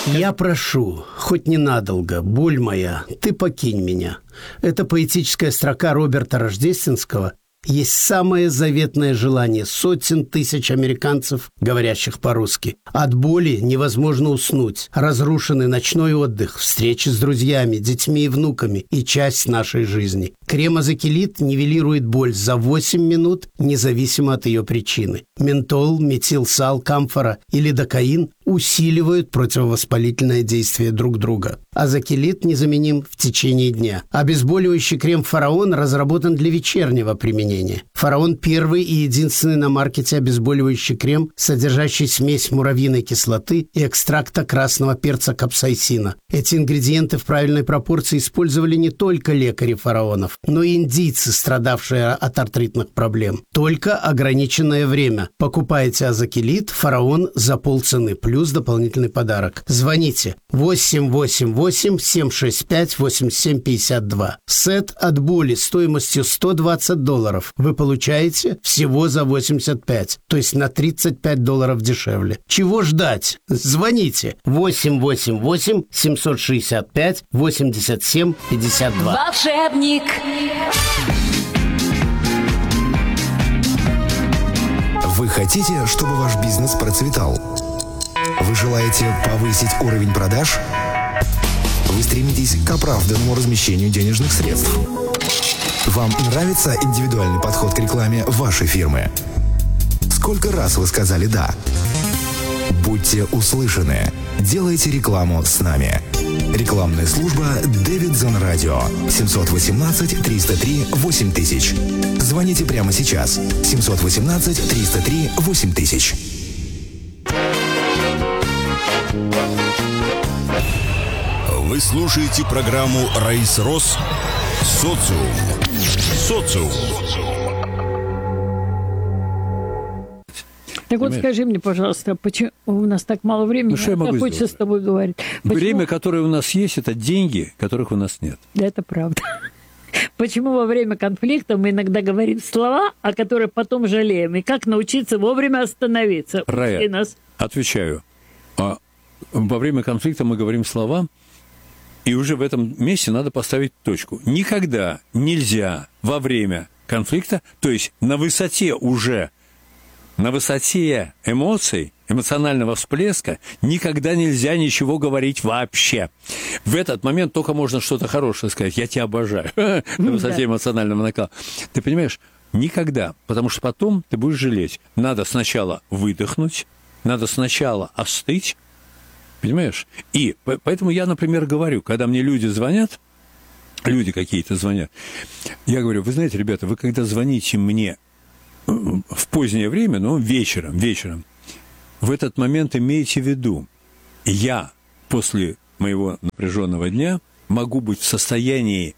Я прошу, хоть ненадолго, боль моя, ты покинь меня. Это поэтическая строка Роберта Рождественского есть самое заветное желание сотен тысяч американцев, говорящих по-русски. От боли невозможно уснуть. Разрушенный ночной отдых, встречи с друзьями, детьми и внуками и часть нашей жизни. Крем-азокилит нивелирует боль за 8 минут, независимо от ее причины. Ментол, метилсал, камфора и лидокаин усиливают противовоспалительное действие друг друга. Азокилит незаменим в течение дня. Обезболивающий крем «Фараон» разработан для вечернего применения. «Фараон» – первый и единственный на маркете обезболивающий крем, содержащий смесь муравьиной кислоты и экстракта красного перца капсаицина. Эти ингредиенты в правильной пропорции использовали не только лекари фараонов, но и индийцы, страдавшие от артритных проблем. Только ограниченное время. Покупайте азокилит «Фараон» за полцены, плюс дополнительный подарок. Звоните 888-765-8752. Сет от боли стоимостью $120 вы получаете всего за 85, то есть на $35 дешевле. Чего ждать? Звоните 888-765-8752. Волшебник. Вы хотите, чтобы ваш бизнес процветал? Вы желаете повысить уровень продаж? Вы стремитесь к оправданному размещению денежных средств? Вам нравится индивидуальный подход к рекламе вашей фирмы? Сколько раз вы сказали «да»? Будьте услышаны. Делайте рекламу с нами. Рекламная служба Davidson Radio 718-303-8000. Звоните прямо сейчас. 718-303-8000. Вы слушаете программу «Раис Рос. Социум». Социум. Так вот, скажи мне, пожалуйста, почему у нас так мало времени, хочется с тобой говорить. Почему? Время, которое у нас есть, это деньги, которых у нас нет. Это правда. Почему во время конфликта мы иногда говорим слова, о которых потом жалеем? И как научиться вовремя остановиться? Рая, отвечаю. Во время конфликта мы говорим слова, и уже в этом месте надо поставить точку. Никогда нельзя во время конфликта, то есть на высоте эмоций, эмоционального всплеска, никогда нельзя ничего говорить вообще. В этот момент только можно что-то хорошее сказать. Я тебя обожаю. На высоте эмоционального накала. Ты понимаешь? Никогда. Потому что потом ты будешь жалеть. Надо сначала выдохнуть, надо сначала остыть. Понимаешь? И поэтому я, например, говорю, когда мне люди звонят, люди какие-то звонят, я говорю, вы знаете, ребята, вы когда звоните мне в позднее время, вечером, в этот момент имейте в виду, я после моего напряженного дня могу быть в состоянии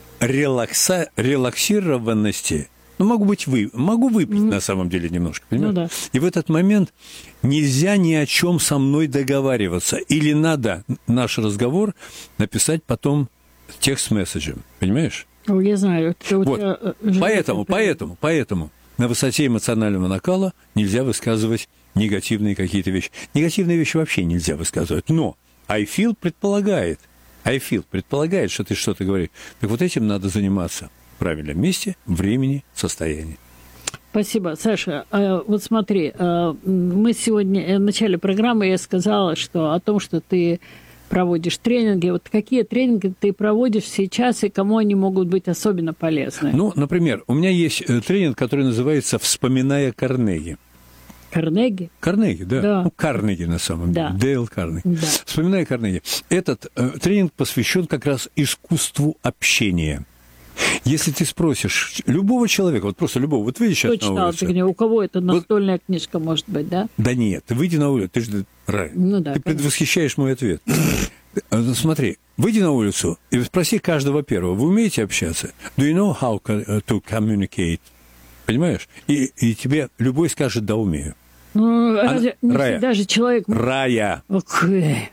релаксированности, могу выпить на самом деле немножко, понимаешь? Да. И в этот момент нельзя ни о чем со мной договариваться. Или надо наш разговор написать потом текст-месседжем, понимаешь? Я знаю. Вот. Поэтому на высоте эмоционального накала нельзя высказывать негативные какие-то вещи. Негативные вещи вообще нельзя высказывать. Но I feel предполагает, что ты что-то говоришь. Так вот этим надо заниматься в правильном месте, времени, состоянии. Спасибо, Саша. Вот смотри, мы сегодня в начале программы я сказала, что о том, что ты проводишь тренинги. Вот какие тренинги ты проводишь сейчас и кому они могут быть особенно полезны? Например, у меня есть тренинг, который называется «Вспоминая Карнеги». Карнеги? Карнеги, да. Карнеги на самом деле. Дейл Карнеги. Да. «Вспоминая Карнеги». Этот тренинг посвящен как раз искусству общения. Если ты спросишь любого человека, вот просто любого, вот выйди сейчас на улицу. У кого это настольная книжка, может быть, да? Да нет, ты выйди на улицу, ты же, Рай, ты предвосхищаешь мой ответ. Смотри, выйди на улицу и спроси каждого первого, вы умеете общаться? Do you know how to communicate? Понимаешь? И тебе любой скажет, да, умею. Разве не всегда же человек... Рая. Окей.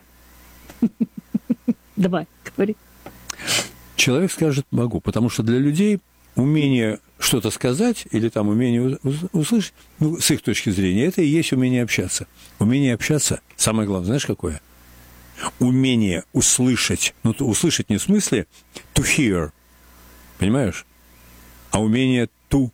Давай, говори. Человек скажет «могу», потому что для людей умение что-то сказать или там умение услышать, с их точки зрения, это и есть умение общаться. Умение общаться, самое главное, знаешь, какое? умение услышать, ну, услышать не в смысле to hear, понимаешь, а умение to,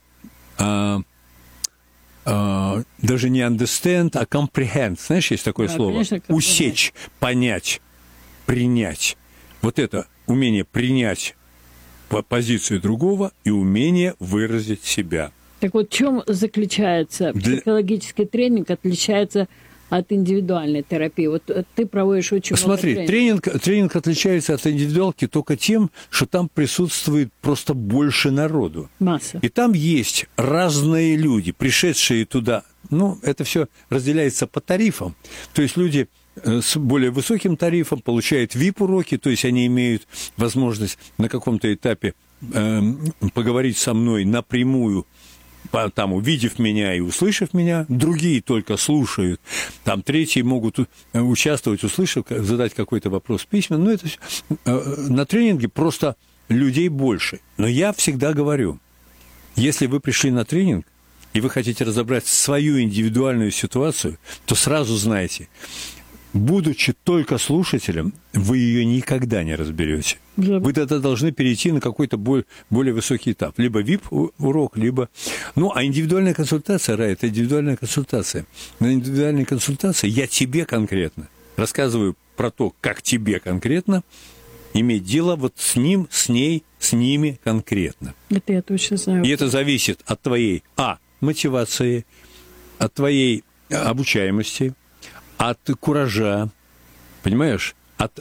даже не understand, а comprehend. Знаешь, есть такое слово? Конечно, усечь, понять, принять. Вот это умение принять позицию другого и умение выразить себя. Так вот, в чем заключается психологический тренинг, отличается от индивидуальной терапии? Вот ты проводишь очень много тренингов. Смотри, тренинг отличается от индивидуалки только тем, что там присутствует просто больше народу. Масса. И там есть разные люди, пришедшие туда. Ну, это все разделяется по тарифам. То есть люди с более высоким тарифом получают VIP-уроки, то есть они имеют возможность на каком-то этапе поговорить со мной напрямую, там, увидев меня и услышав меня, другие только слушают, там, третьи могут участвовать, услышав, задать какой-то вопрос письменно, но это на тренинге просто людей больше. Но я всегда говорю, если вы пришли на тренинг, и вы хотите разобрать свою индивидуальную ситуацию, то сразу знайте, будучи только слушателем, вы ее никогда не разберете. Вы тогда должны перейти на какой-то более высокий этап. Либо VIP-урок, либо... Ну, а индивидуальная консультация, Рая, это индивидуальная консультация. На индивидуальной консультации я тебе конкретно рассказываю про то, как тебе конкретно иметь дело вот с ним, с ней, с ними конкретно. Это я точно знаю. И это зависит от твоей, мотивации, от твоей обучаемости, от куража, понимаешь, от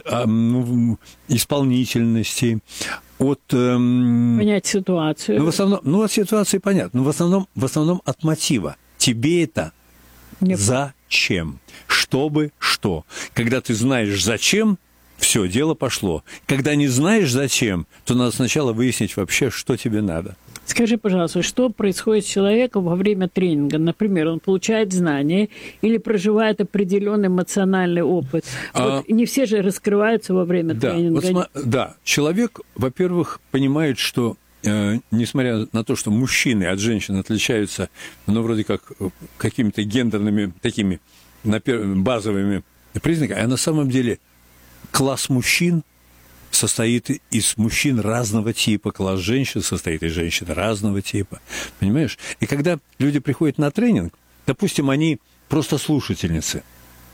исполнительности, от... понять ситуацию. Ну, в основном, от ситуации понятно, но в основном от мотива. Тебе это зачем? Чтобы что? Когда ты знаешь зачем, все, дело пошло. Когда не знаешь зачем, то надо сначала выяснить вообще, что тебе надо. Скажи, пожалуйста, что происходит с человеком во время тренинга? Например, он получает знания или проживает определенный эмоциональный опыт. Вот не все же раскрываются во время тренинга. Да, человек, во-первых, понимает, что несмотря на то, что мужчины от женщин отличаются, ну, вроде как какими-то гендерными такими базовыми признаками, а на самом деле класс мужчин состоит из мужчин разного типа, класс женщин состоит из женщин разного типа, понимаешь? И когда люди приходят на тренинг, допустим, они просто слушательницы,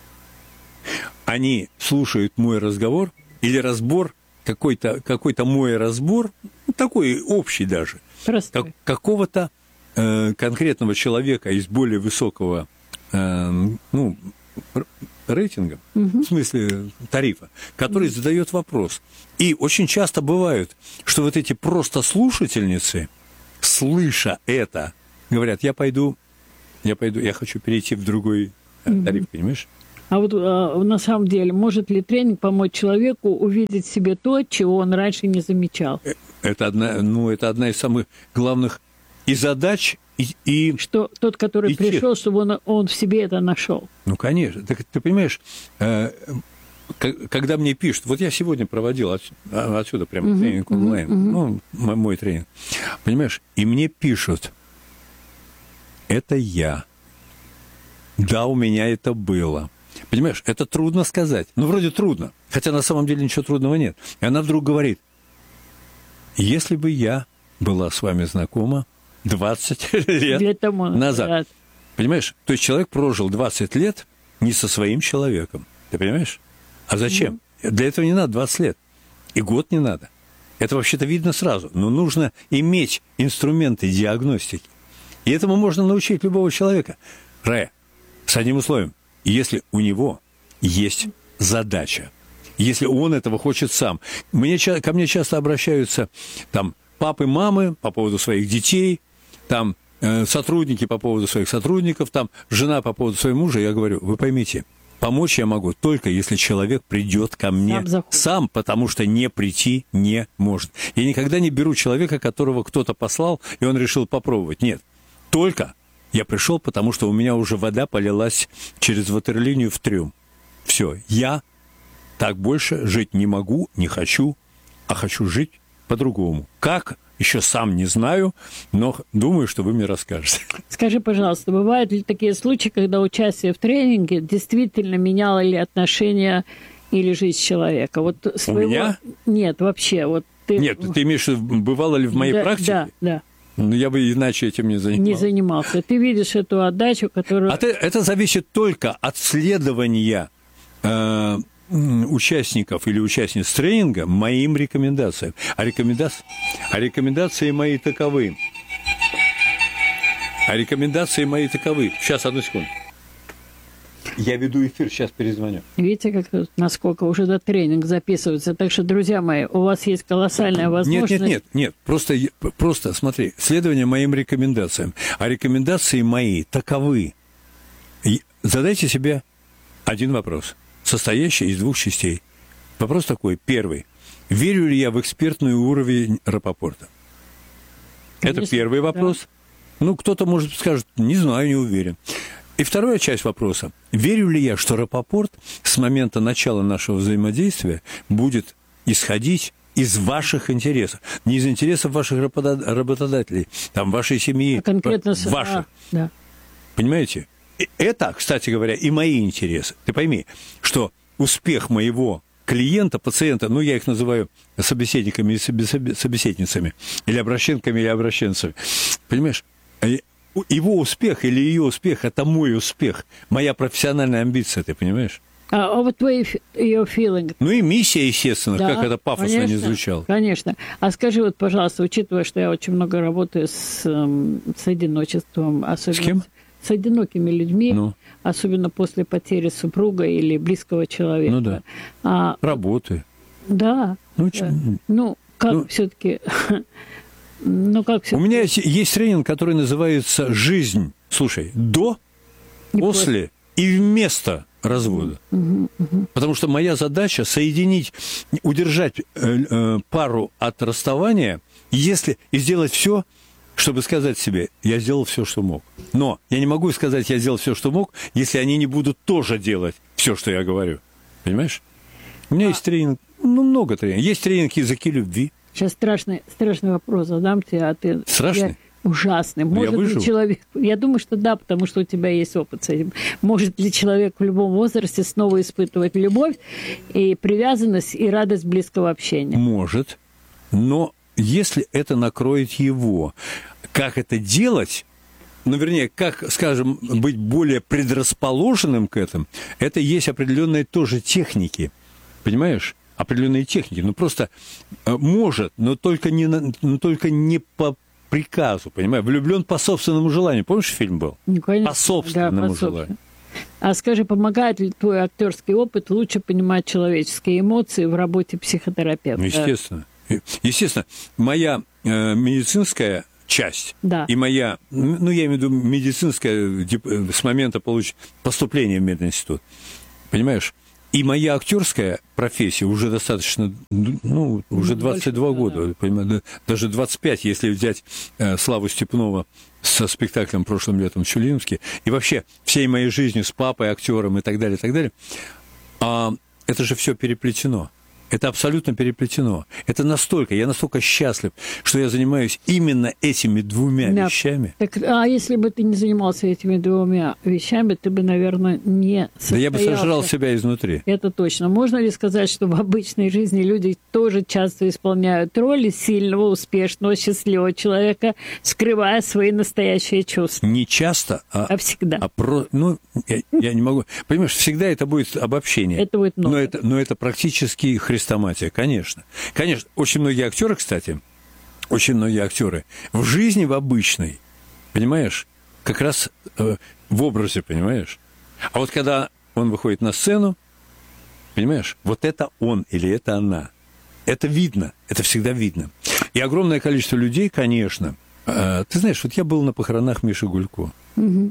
они слушают мой разговор или разбор, какой-то мой разбор, такой общий даже, какого-то конкретного человека из более высокого, рейтинга, в смысле тарифа, который задает вопрос. И очень часто бывает, что вот эти просто слушательницы, слыша это, говорят, я хочу перейти в другой тариф, понимаешь? А вот на самом деле, может ли тренинг помочь человеку увидеть в себе то, чего он раньше не замечал? Это одна из самых главных и задач, и что тот, который пришел, чтобы он в себе это нашел. Ну, конечно. Так, ты понимаешь, когда мне пишут, вот я сегодня проводил отсюда прямо тренинг онлайн, мой тренинг, понимаешь, и мне пишут, это я. Да, у меня это было. Понимаешь, это трудно сказать. Ну, вроде трудно, хотя на самом деле ничего трудного нет. И она вдруг говорит, если бы я была с вами знакома 20 лет назад. Понимаешь? То есть человек прожил 20 лет не со своим человеком. Ты понимаешь? А зачем? Для этого не надо 20 лет. И год не надо. Это вообще-то видно сразу. Но нужно иметь инструменты диагностики. И этому можно научить любого человека. Рая, с одним условием. Если у него есть задача. Если он этого хочет сам. Ко мне часто обращаются там папы, мамы по поводу своих детей, там сотрудники по поводу своих сотрудников, там жена по поводу своего мужа. Я говорю, вы поймите, помочь я могу только если человек придет ко мне сам, потому что не прийти не может. Я никогда не беру человека, которого кто-то послал, и он решил попробовать. Нет, только я пришел, потому что у меня уже вода полилась через ватерлинию в трюм. Все, я так больше жить не могу, не хочу, а хочу жить по-другому. Как? Еще сам не знаю, но думаю, что вы мне расскажете. Скажи, пожалуйста, бывают ли такие случаи, когда участие в тренинге действительно меняло ли отношения или жизнь человека? Вот своего... У меня? Нет, вообще. Вот ты... Нет, ты имеешь в виду, бывало ли в моей практике? Да. Ну, я бы иначе этим не занимался. Не занимался. Ты видишь эту отдачу, которую... Это зависит только от следования участников или участниц тренинга моим рекомендациям. А рекомендации мои таковы. Сейчас, одну секунду. Я веду эфир, сейчас перезвоню. Видите, насколько уже до тренинг записывается. Так что, друзья мои, у вас есть колоссальная возможность... Нет. Просто смотри, следование моим рекомендациям. А рекомендации мои таковы. Задайте себе один вопрос, состоящий из 2 частей. Вопрос такой. Первый. Верю ли я в экспертный уровень Рапопорта? Конечно, это первый вопрос. Да. Ну, кто-то, может, скажет, не знаю, не уверен. И вторая часть вопроса. Верю ли я, что Рапопорт с момента начала нашего взаимодействия будет исходить из ваших интересов? Не из интересов ваших работодателей, там, вашей семьи, а конкретно ваших. Да. Понимаете? Это, кстати говоря, и мои интересы. Ты пойми, что успех моего клиента, пациента, ну, я их называю собеседниками и собеседницами, или обращенками, или обращенцами. Понимаешь? Его успех или ее успех – это мой успех, моя профессиональная амбиция, ты понимаешь? А вот твои ее feeling? Ну и миссия, естественно, да, как это пафосно конечно, не звучало. Конечно. А скажи вот, пожалуйста, учитывая, что я очень много работаю с одиночеством, особенно с кем? С одинокими людьми, ну. особенно после потери супруга или близкого человека. Ну да. Работы. Да. Ну, да. Ну как все-таки... Ну, как у меня есть тренинг, который называется «Жизнь». Слушай, до, после и вместо развода. Потому что моя задача соединить, удержать пару от расставания, и сделать все, чтобы сказать себе, я сделал все, что мог. Но я не могу сказать, я сделал все, что мог, если они не будут тоже делать все, что я говорю. Понимаешь? У меня есть тренинг, много тренингов. Есть тренинг «Языки любви». Сейчас страшный вопрос задам тебе, а ты... Страшный? Ужасный. Может ли человек... Я думаю, что да, потому что у тебя есть опыт с этим. Может ли человек в любом возрасте снова испытывать любовь и привязанность, и радость близкого общения? Может. Но если это накроет его, как это делать... Ну, вернее, как, скажем, быть более предрасположенным к этому, это есть определенные тоже техники. Понимаешь? Определенные техники. Ну, просто может, но только не по приказу, понимаешь? Влюблен по собственному желанию. Помнишь, фильм был? Ну, конечно. По собственному желанию. А скажи, помогает ли твой актерский опыт лучше понимать человеческие эмоции в работе психотерапевта? Ну, естественно. Естественно, моя медицинская часть и моя, ну, я имею в виду медицинская с момента поступления в мединститут, понимаешь? И моя актерская профессия уже достаточно, ну, уже 22 года, понимаю, даже 25, если взять Славу Степнова со спектаклем прошлым летом в Чулимске, и вообще всей моей жизнью с папой, актером и так далее, это же все переплетено. Это абсолютно переплетено. Я настолько счастлив, что я занимаюсь именно этими 2 вещами. Так, а если бы ты не занимался этими 2 вещами, ты бы, наверное, не состоялся. Да я бы сожрал себя изнутри. Это точно. Можно ли сказать, что в обычной жизни люди тоже часто исполняют роли сильного, успешного, счастливого человека, скрывая свои настоящие чувства? Не часто, а всегда. Я не могу. Понимаешь, всегда это будет обобщение. Это будет много. Но это практически хрестоматия, конечно. Конечно, очень многие актеры, кстати, в жизни в обычной, понимаешь, как раз в образе, понимаешь. А вот когда он выходит на сцену, понимаешь, вот это он или это она. Это видно, это всегда видно. И огромное количество людей, конечно. Ты знаешь, вот я был на похоронах Миши Гулько. Угу.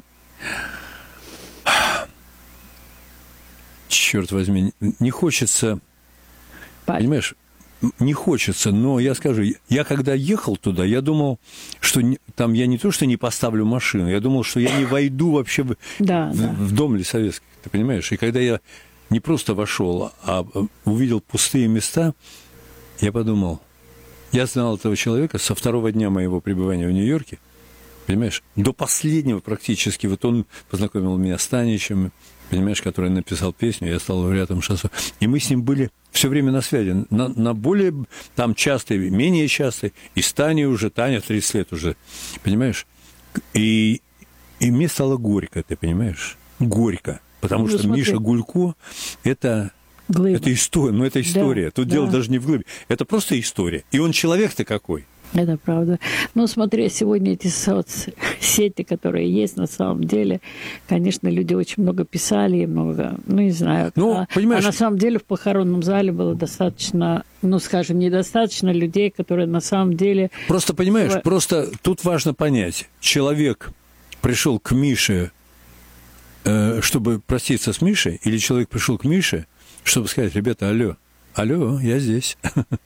Черт возьми, не хочется... Понимаешь, не хочется, но я скажу, я когда ехал туда, я думал, что там я не то, что не поставлю машину, я думал, что я не войду вообще в дом Лисовецких, ты понимаешь? И когда я не просто вошел, а увидел пустые места, я подумал, я знал этого человека со 2-го дня моего пребывания в Нью-Йорке, Понимаешь? До последнего практически. Вот он познакомил меня с Таничем, понимаешь, который написал песню, я стал лауреатом шансона. И мы с ним были все время на связи. На более там частой, менее частой. И с Таней уже, Таня 30 лет уже. Понимаешь? И мне стало горько, ты понимаешь? Горько. Потому что смотри. Миша Гулько – это история. Ну, это история. Тут дело даже не в глыбе. Это просто история. И он человек-то какой. Это правда. Ну, смотри, сегодня эти соцсети, которые есть на самом деле, конечно, люди очень много писали, много, ну, не знаю. Понимаешь... А на самом деле в похоронном зале было достаточно, ну, скажем, недостаточно людей, которые на самом деле... Просто, понимаешь, просто тут важно понять. Человек пришел к Мише, чтобы проститься с Мишей, или человек пришел к Мише, чтобы сказать: ребята, алло, я здесь.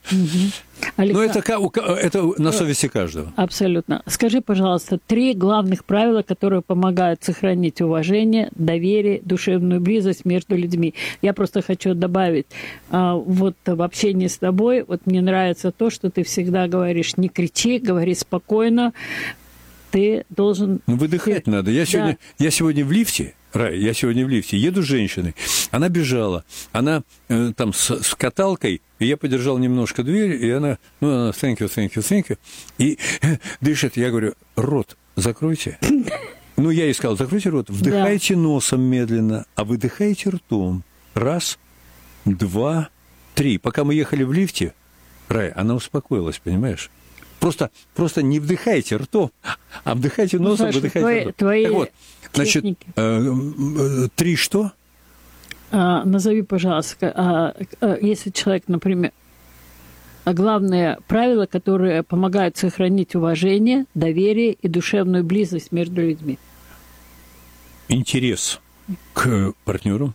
Но это на совести каждого. Абсолютно. Скажи, пожалуйста, 3 главных правила, которые помогают сохранить уважение, доверие, душевную близость между людьми. Я просто хочу добавить, вот в общении с тобой, вот мне нравится то, что ты всегда говоришь: не кричи, говори спокойно, ты должен... Выдыхать надо. Я сегодня в лифте, Рай, еду с женщиной, она бежала, она там с каталкой, и я подержал немножко дверь, и она thank you, и дышит, я говорю: рот закройте. Ну, я ей сказал: закройте рот, вдыхайте носом медленно, а выдыхайте ртом. 1, 2, 3. Пока мы ехали в лифте, Рай, она успокоилась, понимаешь? Просто не вдыхайте ртом, а вдыхайте носом, выдыхайте ртом. Твои так вот, значит, 3 что? Назови, пожалуйста, если человек, например, главные правила, которые помогают сохранить уважение, доверие и душевную близость между людьми. Интерес к партнеру,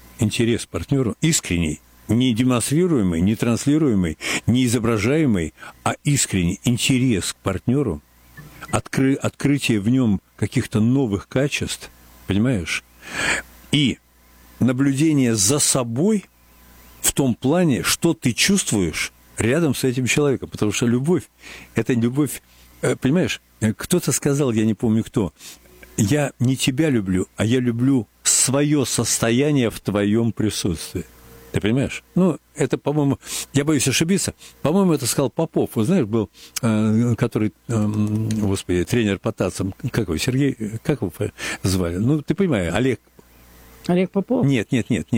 искренний. Не демонстрируемый, не транслируемый, не изображаемый, а искренний интерес к партнеру, открытие в нем каких-то новых качеств, понимаешь? И наблюдение за собой в том плане, что ты чувствуешь рядом с этим человеком. Потому что любовь – это любовь, понимаешь? Кто-то сказал, я не помню кто: я не тебя люблю, а я люблю свое состояние в твоем присутствии. Ты понимаешь? Ну, это, по-моему, я боюсь ошибиться, по-моему, это сказал Попов. Вы знаешь, был, который, господи, тренер по танцам, как его, Сергей, как его звали? Ну, ты понимаешь, Олег Попов? Нет.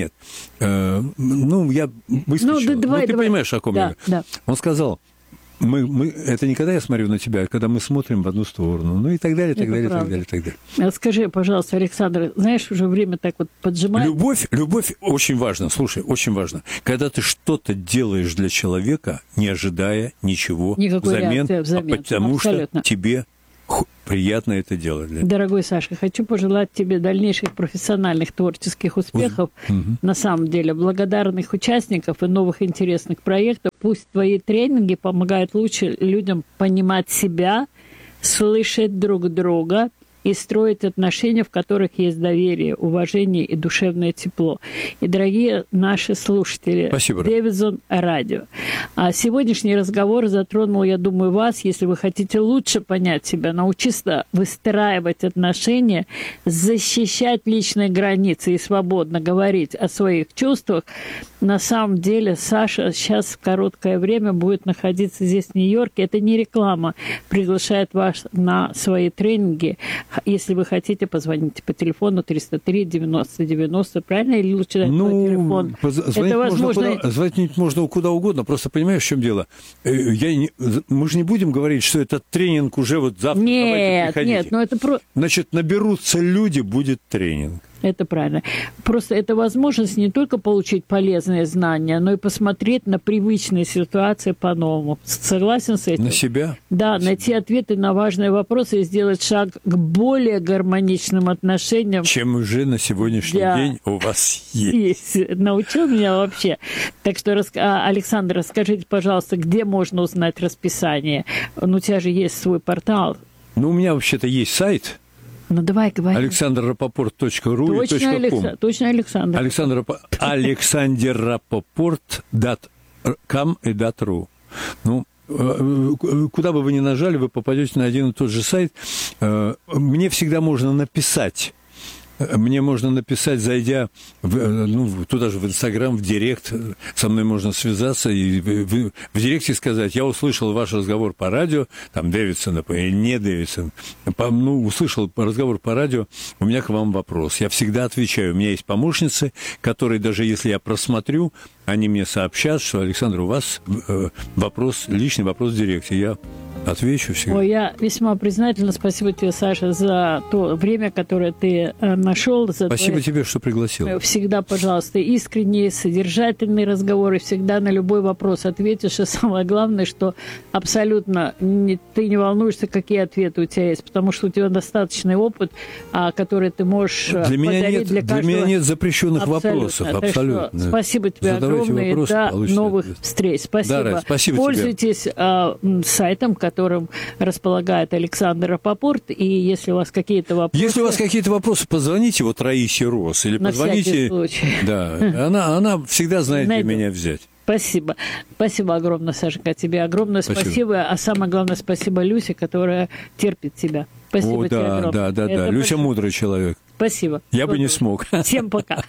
Ну, я выскочил. Давай. Понимаешь, о ком я? Да. Он сказал: это не когда я смотрю на тебя, а когда мы смотрим в одну сторону. Ну и так далее, так далее. Скажи, пожалуйста, Александр, знаешь, уже время так вот поджимает. Любовь очень важна, слушай, очень важно. Когда ты что-то делаешь для человека, не ожидая ничего взамен, потому абсолютно. Что тебе приятно это делать. Дорогой Саша, хочу пожелать тебе дальнейших профессиональных творческих успехов. На самом деле, благодарных участников и новых интересных проектов. Пусть твои тренинги помогают лучше людям понимать себя, слышать друг друга и строить отношения, в которых есть доверие, уважение и душевное тепло. И, дорогие наши слушатели, Дэвидсон Радио. Сегодняшний разговор затронул, я думаю, вас, если вы хотите лучше понять себя, научиться выстраивать отношения, защищать личные границы и свободно говорить о своих чувствах. На самом деле Саша сейчас в короткое время будет находиться здесь, в Нью-Йорке. Это не реклама. Приглашает вас на свои тренинги. Если вы хотите, позвоните по телефону 303-90-90, правильно? Или лучше дать твой телефон? Звонить можно куда угодно. Просто понимаешь, в чем дело? Мы же не будем говорить, что этот тренинг уже вот завтра. Нет, это Значит, наберутся люди, будет тренинг. Это правильно. Просто это возможность не только получить полезные знания, но и посмотреть на привычные ситуации по-новому. Согласен с этим? На себя? Да, найти ответы на важные вопросы и сделать шаг к более гармоничным отношениям. Чем уже на сегодняшний день у вас есть. Научил меня вообще. Так что, Александр, расскажите, пожалуйста, где можно узнать расписание? У тебя же есть свой портал. У меня вообще-то есть сайт. Давай, говори. alexanderrapoport.ru и .com. Точно, Александр. alexanderrapoport.com и .ru. куда бы вы ни нажали, вы попадете на один и тот же сайт. Мне всегда можно написать. Мне можно написать, зайдя туда же в Инстаграм, в Директ, со мной можно связаться и в Директе сказать: я услышал ваш разговор по радио, там Дэвидсон, или не Дэвидсон, услышал разговор по радио, у меня к вам вопрос. Я всегда отвечаю. У меня есть помощницы, которые, даже если я просмотрю, они мне сообщат, что: Александр, у вас личный вопрос в Директе. Я отвечу всегда. Ой, я весьма признательна. Спасибо тебе, Саша, за то время, которое ты нашел. Спасибо тебе, что пригласил. Всегда, пожалуйста, искренние, содержательные разговоры. Всегда на любой вопрос ответишь. И самое главное, что абсолютно ты не волнуешься, какие ответы у тебя есть, потому что у тебя достаточный опыт, который ты можешь подарить для каждого. Для меня нет запрещенных вопросов. Абсолютно. Спасибо тебе огромное. Вопросы, до новых встреч. Спасибо. Да, спасибо. Пользуйтесь сайтом, которым располагает Александр Рапопорт, и если у вас какие-то вопросы... Если у вас какие-то вопросы, позвоните Раисе Рос, или позвоните... случай. Да, она всегда знает, где меня взять. Спасибо. Спасибо огромное, Сашенька, тебе огромное спасибо. А самое главное, спасибо Люсе, которая терпит тебя. Спасибо тебе огромное. Да. Люся мудрый человек. Спасибо. Я бы не смог. Всем пока.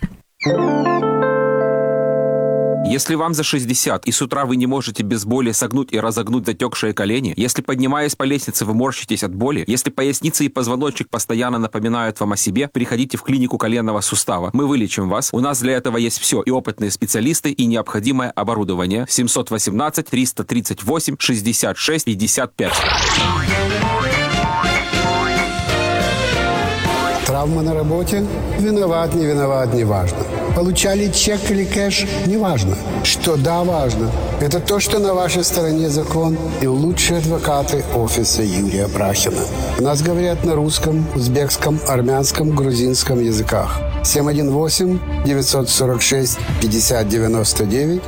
Если вам за 60 и с утра вы не можете без боли согнуть и разогнуть затекшие колени, если, поднимаясь по лестнице, вы морщитесь от боли, если поясница и позвоночник постоянно напоминают вам о себе, приходите в клинику коленного сустава. Мы вылечим вас. У нас для этого есть все: и опытные специалисты, и необходимое оборудование. 718-338-66-55. Травма на работе? Виноват, не виноват, не важно. Получали чек или кэш? Не важно. Что да, важно. Это то, что на вашей стороне закон и лучшие адвокаты офиса Юрия Брахина. У нас говорят на русском, узбекском, армянском, грузинском языках. 718-946-5099,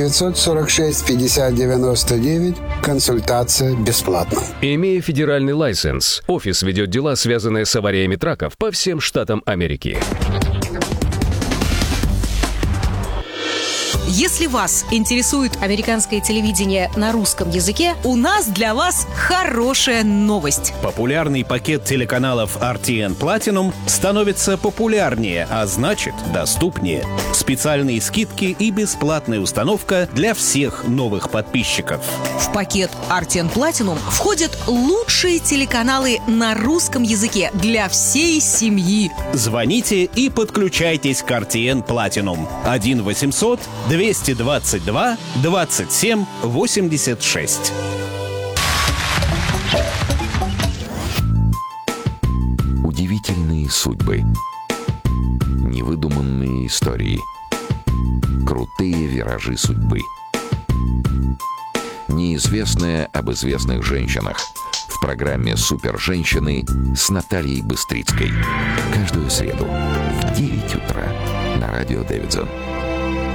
946-5099. Консультация бесплатна. Имея федеральный лайсенс, офис ведет дела, связанные с авариями траков по всем штатам Америки. Если вас интересует американское телевидение на русском языке, у нас для вас хорошая новость. Популярный пакет телеканалов RTN Platinum становится популярнее, а значит, доступнее. Специальные скидки и бесплатная установка для всех новых подписчиков. В пакет RTN Platinum входят лучшие телеканалы на русском языке для всей семьи. Звоните и подключайтесь к RTN Platinum. 1-800-222-27-86. Удивительные судьбы. Невыдуманные истории. Крутые виражи судьбы. Неизвестное об известных женщинах. В программе «Суперженщины» с Натальей Быстрицкой. Каждую среду в 9 утра на радио Дэвидсон.